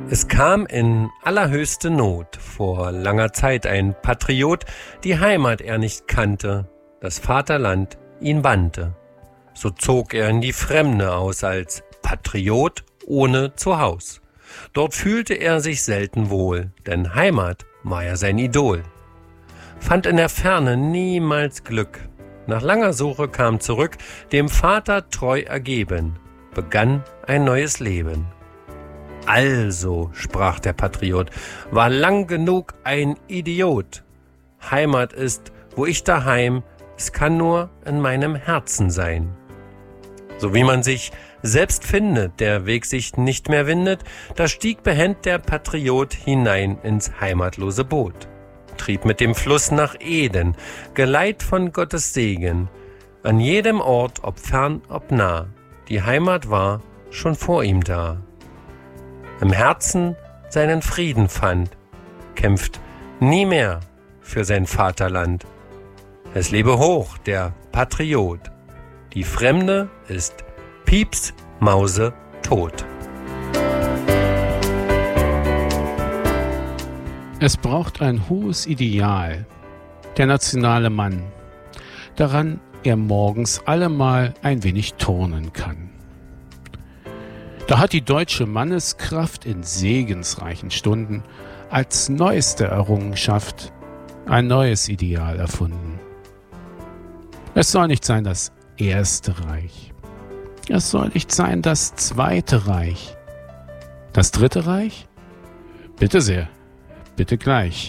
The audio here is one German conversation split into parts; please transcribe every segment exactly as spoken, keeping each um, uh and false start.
Es kam in allerhöchste Not vor langer Zeit ein Patriot, die Heimat er nicht kannte, das Vaterland ihn bannte. So zog er in die Fremde aus als Patriot ohne Zuhaus. Dort fühlte er sich selten wohl, denn Heimat war ja sein Idol. Fand in der Ferne niemals Glück. Nach langer Suche kam zurück, dem Vater treu ergeben, begann ein neues Leben. Also, sprach der Patriot, war lang genug ein Idiot. Heimat ist, wo ich daheim, es kann nur in meinem Herzen sein. So wie man sich selbst findet, der Weg sich nicht mehr windet, da stieg behend der Patriot hinein ins heimatlose Boot, trieb mit dem Fluss nach Eden, geleit von Gottes Segen, an jedem Ort, ob fern, ob nah, die Heimat war schon vor ihm da. Im Herzen seinen Frieden fand, kämpft nie mehr für sein Vaterland. Es lebe hoch der Patriot, die Fremde ist Pieps Mause tot. Es braucht ein hohes Ideal, der nationale Mann, daran er morgens allemal ein wenig turnen kann. Da hat die deutsche Manneskraft in segensreichen Stunden als neueste Errungenschaft ein neues Ideal erfunden. Es soll nicht sein das Erste Reich. Es soll nicht sein das Zweite Reich. Das Dritte Reich? Bitte sehr, bitte gleich.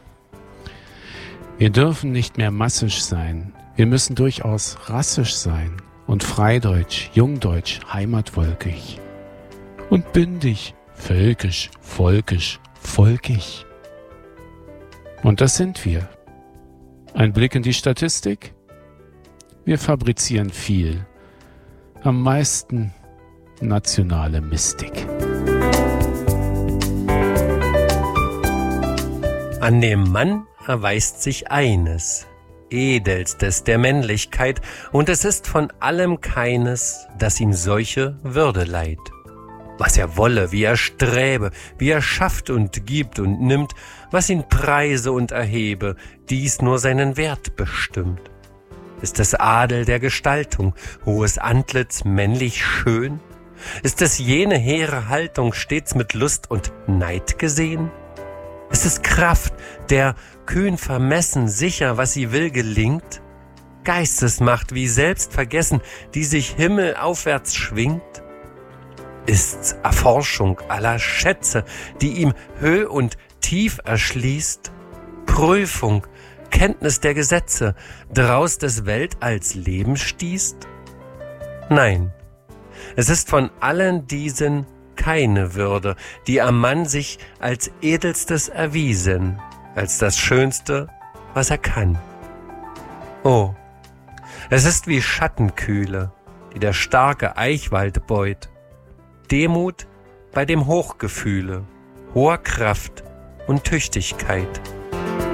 Wir dürfen nicht mehr massisch sein. Wir müssen durchaus rassisch sein und freideutsch, jungdeutsch, heimatwolkig. Und bündig, völkisch, volkisch, volkig. Und das sind wir. Ein Blick in die Statistik? Wir fabrizieren viel. Am meisten nationale Mystik. An dem Mann erweist sich eines, edelstes der Männlichkeit, und es ist von allem keines, das ihm solche Würde leiht. Was er wolle, wie er sträbe, wie er schafft und gibt und nimmt, was ihn preise und erhebe, dies nur seinen Wert bestimmt. Ist es Adel der Gestaltung, hohes Antlitz männlich schön? Ist es jene hehre Haltung stets mit Lust und Neid gesehen? Ist es Kraft, der kühn vermessen sicher, was sie will, gelingt? Geistesmacht wie selbstvergessen, die sich himmelaufwärts schwingt? Ist's Erforschung aller Schätze, die ihm Höh und Tief erschließt? Prüfung, Kenntnis der Gesetze, draus des Weltalls Leben stießt? Nein, es ist von allen diesen keine Würde, die am Mann sich als edelstes erwiesen, als das Schönste, was er kann. Oh, es ist wie Schattenkühle, die der starke Eichwald beut, Demut bei dem Hochgefühle, hoher Kraft und Tüchtigkeit.